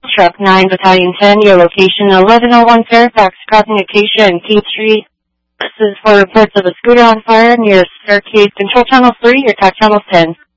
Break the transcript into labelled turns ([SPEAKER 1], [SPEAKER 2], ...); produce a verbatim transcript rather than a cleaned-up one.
[SPEAKER 1] Truck nine Battalion ten, your location eleven oh one Fairfax, crossing Acacia and Keith Street. This is for reports of a scooter on fire near Staircase Control Channel three, your tac channel ten.